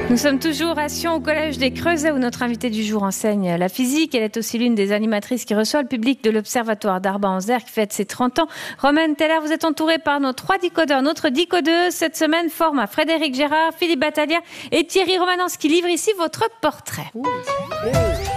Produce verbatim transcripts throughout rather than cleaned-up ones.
Nous sommes toujours à Sion, au Collège des Creusets, où notre invitée du jour enseigne la physique. Elle est aussi l'une des animatrices qui reçoit le public de l'Observatoire d'Arba-en-Zer, qui fête ses trente ans. Romaine Teller, vous êtes entourée par nos trois décodeurs. Notre décodeuse, cette semaine, forme à Frédéric Gérard, Philippe Battaglia et Thierry Romanens, qui livre ici votre portrait. Oh. Oh.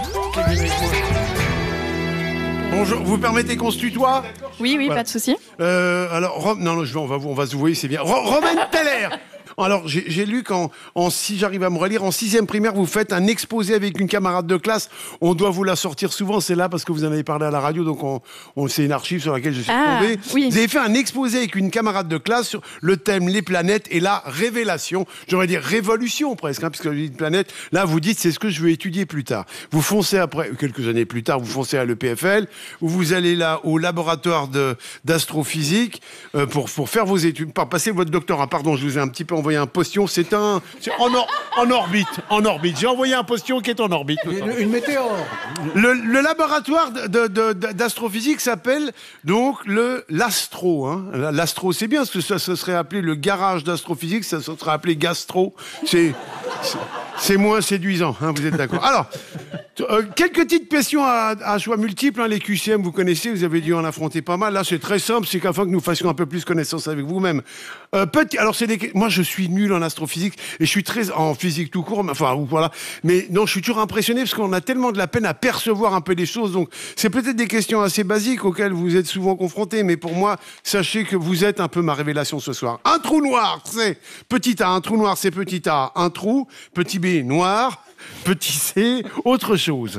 Bonjour, vous permettez qu'on se tutoie ? Oui, oui, voilà. Pas de souci. Euh, alors, Rom... non, non, je vais, on va, on va se voir, c'est bien. Ro- Romaine Teller. Alors, j'ai, j'ai lu qu'en, en, si j'arrive à me relire, en sixième primaire, vous faites un exposé avec une camarade de classe. On doit vous la sortir souvent, c'est là parce que vous en avez parlé à la radio, donc on, on c'est une archive sur laquelle je suis ah, tombé. Oui. Vous avez fait un exposé avec une camarade de classe sur le thème les planètes et la révélation. J'aurais dire révolution presque, hein, puisque je dis planète. Là, vous dites c'est ce que je veux étudier plus tard. Vous foncez après, quelques années plus tard, vous foncez à l'E P F L, où vous allez là au laboratoire de, d'astrophysique euh, pour, pour faire vos études, pour passer votre doctorat. Pardon, je vous ai un petit peu envoyé un postillon. C'est un, c'est en, or, en orbite, en orbite. J'ai envoyé un postillon qui est en orbite. Une, une météore. Le, le laboratoire de, de, de, d'astrophysique s'appelle donc le l'Astro. Hein. L'Astro, c'est bien, parce que ça, ça serait appelé le garage d'astrophysique, ça serait appelé Gastro. C'est, c'est, c'est moins séduisant, hein, vous êtes d'accord. Alors, euh, quelques petites questions à, à choix multiples. Hein. Les Q C M, vous connaissez, vous avez dû en affronter pas mal. Là, c'est très simple, c'est qu'afin que nous fassions un peu plus connaissance avec vous-même. Euh, petit, alors, c'est des, moi, je suis nul en astrophysique et je suis très en physique tout court. Mais, enfin, voilà. Mais non, je suis toujours impressionné parce qu'on a tellement de la peine à percevoir un peu les choses. Donc, c'est peut-être des questions assez basiques auxquelles vous êtes souvent confrontés. Mais pour moi, sachez que vous êtes un peu ma révélation ce soir. Un trou noir, c'est petit A. Un trou noir, c'est petit A. Un trou. Petit B, noir. Petit C, autre chose.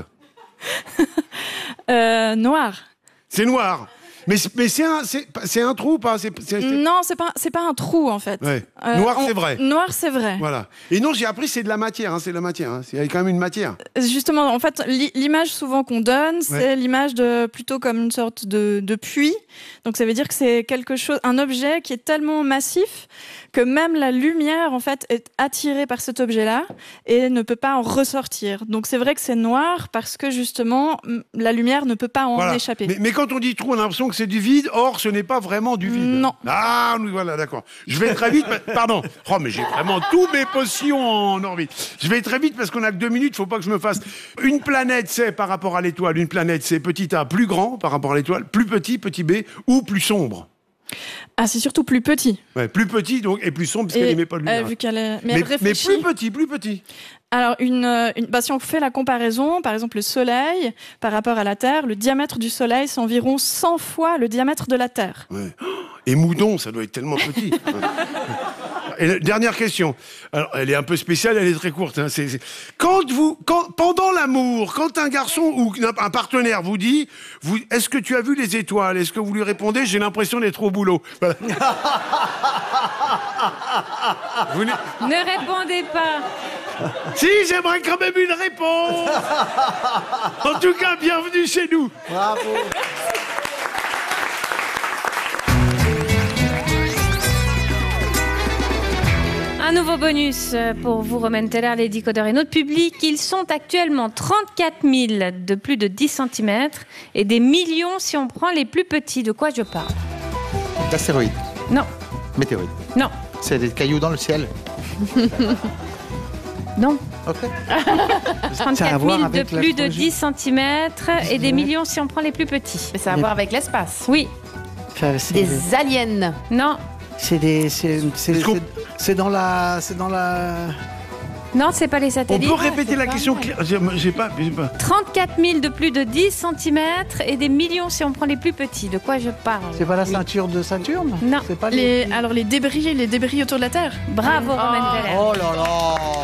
euh, noir. C'est noir. Mais, mais c'est, un, c'est, c'est un trou ou pas c'est, c'est, c'est... Non, c'est pas, c'est pas un trou, en fait. Ouais. Euh, Noir, on... c'est vrai. Noir, c'est vrai. Voilà. Et non, j'ai appris, c'est de la matière. Hein, c'est de la matière. Hein. Il y a quand même une matière. Justement, en fait, l'image souvent qu'on donne, c'est ouais. l'image de plutôt comme une sorte de, de puits. Donc, ça veut dire que c'est quelque chose, un objet qui est tellement massif que même la lumière, en fait, est attirée par cet objet-là et ne peut pas en ressortir. Donc, c'est vrai que c'est noir parce que, justement, la lumière ne peut pas en voilà. échapper. Mais, mais quand on dit trou, on a l'impression que c'est du vide. Or, ce n'est pas vraiment du vide. Non. Ah, oui, voilà, d'accord. Je vais très vite. Pardon. Oh, mais j'ai vraiment tous mes potions en orbite. Je vais très vite parce qu'on a que deux minutes. Faut pas que je me fasse. Une planète, c'est par rapport à l'étoile. Une planète, c'est petit A, plus grand par rapport à l'étoile. Plus petit, petit B, ou plus sombre. Ah, c'est surtout plus petit. Ouais, plus petit donc et plus sombre parce et, qu'elle n'émet pas de lumière. Euh, vu qu'elle est... mais, mais, elle réfléchit. mais plus petit, plus petit. Alors, une, une, bah, si on fait la comparaison, par exemple, le Soleil par rapport à la Terre, le diamètre du Soleil, c'est environ cent fois le diamètre de la Terre. Ouais. Et Moudon, ça doit être tellement petit. Et la dernière question. Alors, elle est un peu spéciale, elle est très courte. Hein. C'est, c'est... Quand vous, quand, pendant l'amour, quand un garçon ou un partenaire vous dit, vous, est-ce que tu as vu les étoiles ? Est-ce que vous lui répondez, j'ai l'impression d'être au boulot. Voilà. Vous ne... ne répondez pas. Si, j'aimerais quand même une réponse. En tout cas, bienvenue chez nous. Bravo. Un nouveau bonus pour vous, Romaine Teller, les décodeurs et notre public. Ils sont actuellement trente-quatre mille de plus de dix centimètres et des millions si on prend les plus petits. De quoi je parle ? D'astéroïdes. Non. Météorites. Non. C'est des cailloux dans le ciel. Non. Ok. trente-quatre mille de plus de dix centimètres et des millions si on prend les plus petits. Mais ça a à voir avec l'espace. Oui. Enfin, des aliens. Non. C'est des, c'est, c'est, c'est, c'est dans la, c'est dans la. Non, c'est pas les satellites. On peut répéter la question claire. J'ai, j'ai pas, j'ai pas. trente-quatre mille de plus de dix centimètres et des millions si on prend les plus petits. De quoi je parle ? C'est pas la ceinture de Saturne ? Non. C'est pas les... les... Alors les débris, les débris autour de la Terre. Bravo, oh. Romaine Teller. Oh là là.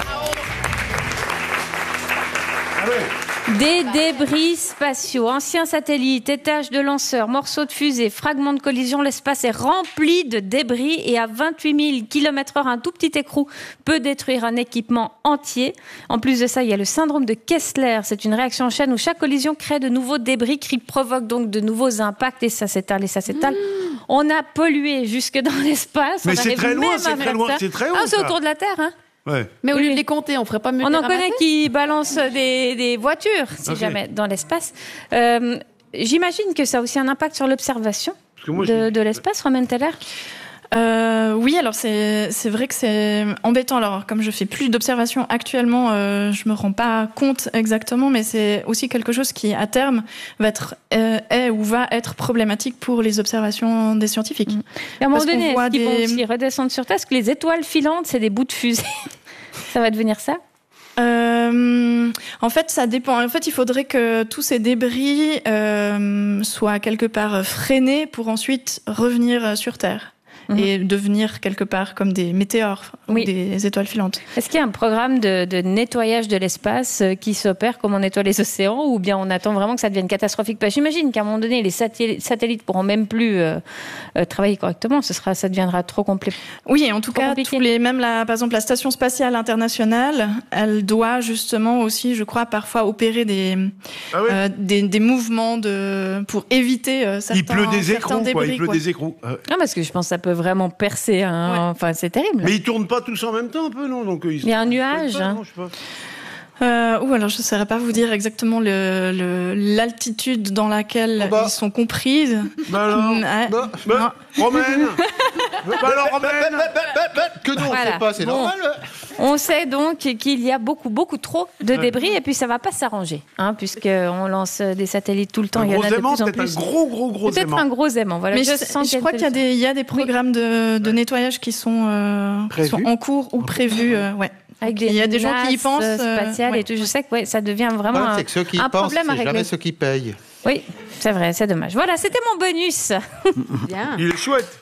Ah ouais. Des débris spatiaux, anciens satellites, étages de lanceurs, morceaux de fusées, fragments de collision, l'espace est rempli de débris et à vingt-huit mille kilomètres heure, un tout petit écrou peut détruire un équipement entier. En plus de ça, il y a le syndrome de Kessler. C'est une réaction en chaîne où chaque collision crée de nouveaux débris qui provoquent donc de nouveaux impacts et ça s'étale et ça s'étale. Mmh. On a pollué jusque dans l'espace. Mais on c'est très loin, c'est très loin, ça. c'est très haut. Ah, c'est ça. autour de la Terre, hein. Ouais. Mais au oui. lieu de les compter, on ferait pas mieux On de les en connaît ramasser qui balancent des, des voitures, si okay. jamais, dans l'espace. Euh, j'imagine que ça a aussi un impact sur l'observation moi, de, de l'espace, Romaine Teller. Euh, oui, alors c'est c'est vrai que c'est embêtant. Alors comme je fais plus d'observations actuellement, euh, je me rends pas compte exactement, mais c'est aussi quelque chose qui à terme va être euh, est ou va être problématique pour les observations des scientifiques. Mmh. Et à un moment Parce qu'on donné, voit est-ce qu'ils vont des- aussi redescendre sur Terre? Est-ce que les étoiles filantes, c'est des bouts de fusée? Ça va devenir ça? Euh, en fait, ça dépend. En fait, il faudrait que tous ces débris euh, soient quelque part freinés pour ensuite revenir sur Terre. Mhm. Et devenir quelque part comme des météores Oui. ou des étoiles filantes. Est-ce qu'il y a un programme de, de nettoyage de l'espace euh, qui s'opère comme on nettoie les océans, ou bien on attend vraiment que ça devienne catastrophique? Parce que j'imagine qu'à un moment donné, les satellites, satellites pourront même plus euh, euh, travailler correctement. Ce sera, ça deviendra trop complet. Oui, et en tout Trop cas, compliqué. tous les, même la, par exemple la station spatiale internationale, elle doit justement aussi, je crois, parfois opérer des Ah ouais. euh, des, des mouvements de pour éviter euh, certains Il pleut des certains écrous, quoi. débris, Il pleut quoi. des écrous. Ah ouais. Non, parce que je pense que ça peut vraiment percer. Hein. Ouais. Enfin, c'est terrible. Mais ils tournent pas tous en même temps, un peu, non? Donc, euh, ils Il y a un se- nuage, pas, hein. non, je sais pas. Euh, ou alors je ne saurais pas vous dire exactement le, le- l'altitude dans laquelle Oh bah. ils sont comprises. Bah alors, Ouais. Bah, bah, Romaine Bah alors, Romaine que nous, on Voilà. sait pas, c'est Bon. normal. On sait donc qu'il y a beaucoup, beaucoup trop de débris, et puis ça va pas s'arranger, hein, puisqu'on lance des satellites tout le temps. Un Il y en gros a de aimant, plus en peut-être un plus. gros, gros, gros Peut-être aimant. un gros aimant. Voilà. Mais je, sens je crois qu'il y a des, il y a des programmes de, de nettoyage qui sont, euh, qui Prévus. sont en cours ou prévus. euh, ouais. avec Il y a des gens qui y menaces, pensent, euh, euh, spatiales ouais. et tout. Je sais que ouais, ça devient Le vraiment problème, un, c'est que ceux qui un pensent, problème à c'est régler. jamais ceux qui payent. Oui, c'est vrai, c'est dommage. Voilà, c'était mon bonus. Bien. Il est chouette.